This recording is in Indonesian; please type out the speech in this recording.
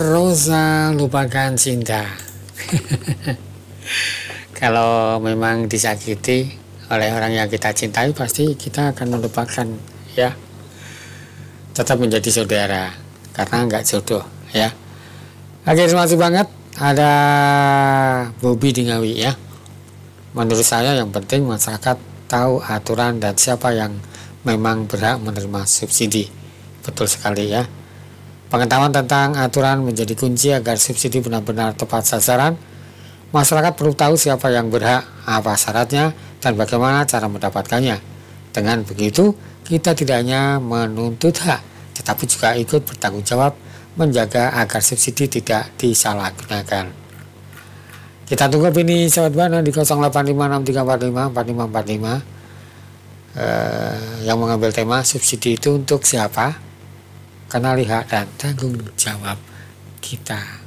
Rosa lupakan cinta. Kalau memang disakiti oleh orang yang kita cintai, pasti kita akan melupakan, ya. Tetap menjadi saudara karena nggak jodoh, ya. Oke, terima kasih banget. Ada Bobby di Ngawi, ya. Menurut saya yang penting masyarakat tahu aturan dan siapa yang memang berhak menerima subsidi. Betul sekali, ya. Pengetahuan tentang aturan menjadi kunci agar subsidi benar-benar tepat sasaran. Masyarakat perlu tahu siapa yang berhak, apa syaratnya, dan bagaimana cara mendapatkannya. Dengan begitu, kita tidak hanya menuntut hak, tetapi juga ikut bertanggung jawab menjaga agar subsidi tidak disalahgunakan. Kita tunggu opini sahabat Bana di 0856454545. Yang mengambil tema subsidi itu untuk siapa? Kenali hak dan tanggung jawab kita.